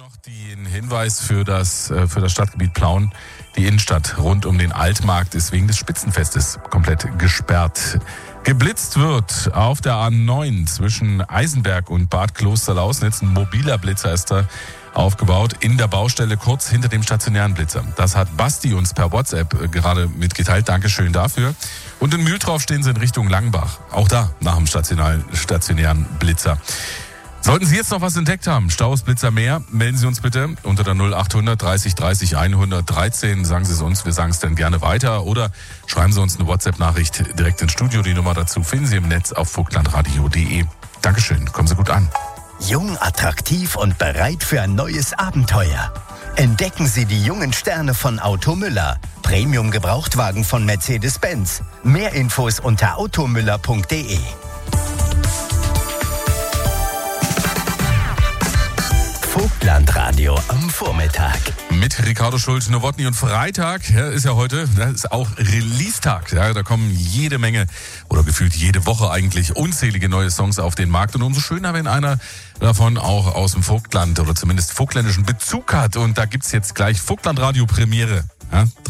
noch den Hinweis für das Stadtgebiet Plauen. Die Innenstadt rund um den Altmarkt ist wegen des Spitzenfestes komplett gesperrt. Geblitzt wird auf der A9 zwischen Eisenberg und Bad Klosterlausnitz. Ein mobiler Blitzer ist da aufgebaut in der Baustelle kurz hinter dem stationären Blitzer. Das hat Basti uns per WhatsApp gerade mitgeteilt. Dankeschön dafür. Und in Mühltrauf stehen sie in Richtung Langenbach. Auch da nach dem stationären Blitzer. Sollten Sie jetzt noch was entdeckt haben, Staus, Blitzer, mehr, melden Sie uns bitte unter der 0800 30 30 113. Sagen Sie es uns, wir sagen es dann gerne weiter. Oder schreiben Sie uns eine WhatsApp-Nachricht direkt ins Studio. Die Nummer dazu finden Sie im Netz auf vogtlandradio.de. Dankeschön, kommen Sie gut an. Jung, attraktiv und bereit für ein neues Abenteuer. Entdecken Sie die jungen Sterne von Auto Müller. Premium-Gebrauchtwagen von Mercedes-Benz. Mehr Infos unter automüller.de. Vogtlandradio am Vormittag. Mit Ricardo Schulz-Nowotny und Freitag ist ja heute, das ist auch Release-Tag. Ja, da kommen jede Menge oder gefühlt jede Woche eigentlich unzählige neue Songs auf den Markt. Und umso schöner, wenn einer davon auch aus dem Vogtland oder zumindest vogtländischen Bezug hat. Und da gibt's jetzt gleich Vogtlandradio Premiere. Ja,